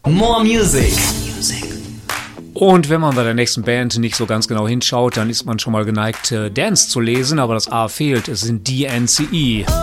More Music. Und wenn man bei der nächsten Band nicht so ganz genau hinschaut, dann ist man schon mal geneigt, Dance zu lesen, aber das A fehlt. Es sind DNCE.